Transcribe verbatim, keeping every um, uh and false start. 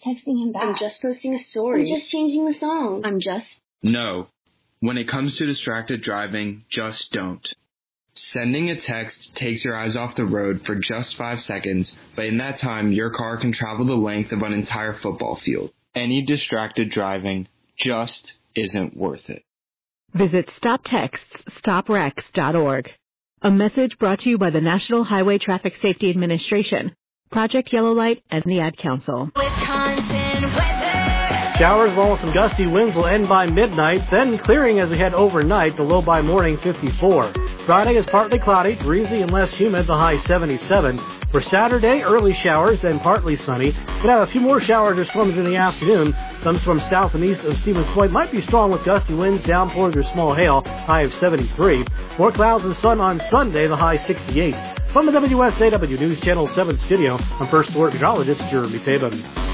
texting him back. I'm just posting a story. I'm just changing the song. I'm just... No. When it comes to distracted driving, just don't. Sending a text takes your eyes off the road for just five seconds, but in that time, your car can travel the length of an entire football field. Any distracted driving just isn't worth it. Visit stop texts stop wrecks dot org. A message brought to you by the National Highway Traffic Safety Administration, Project Yellow Light, and the Ad Council. Wisconsin weather. Showers along with some gusty winds will end by midnight, then clearing as we head overnight, the low by morning fifty-four. Friday is partly cloudy, breezy and less humid, the high seventy-seven. For Saturday, early showers, then partly sunny. We'll have a few more showers or storms in the afternoon. Some storms south and east of Stevens Point might be strong with gusty winds, downpours, or small hail, high of seventy-three. More clouds and sun on Sunday, the high sixty-eight. From the W S A W News Channel seven studio, I'm First Alert Meteorologist Jeremy Tabin.